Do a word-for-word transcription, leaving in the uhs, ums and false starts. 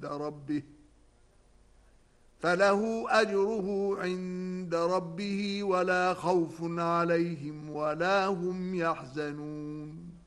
ربه فله أجره عند ربه ولا خوف عليهم ولا هم يحزنون